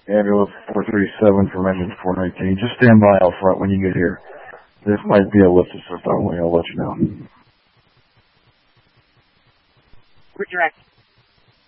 Ambulance 437 from engine 419. Just stand by out front when you get here. This might be a lift assist only. I'll let you know. Redirect.